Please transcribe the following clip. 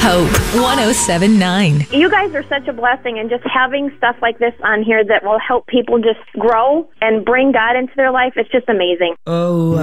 Hope 107.9. You guys are such a blessing, and just having stuff like this on here that will help people just grow and bring God into their life, it's just amazing. Oh,